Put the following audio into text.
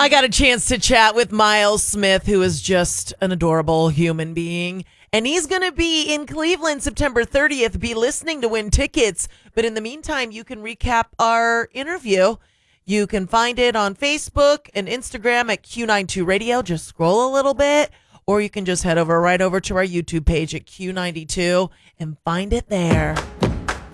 I got a chance to chat with Miles Smith, who is just an adorable human being. And he's going to be in Cleveland September 30th. Be listening to win tickets. But in the meantime, you can recap our interview. You can find it on Facebook and Instagram at Q92 Radio. Just scroll a little bit. Or you can just head right over to our YouTube page at Q92 and find it there.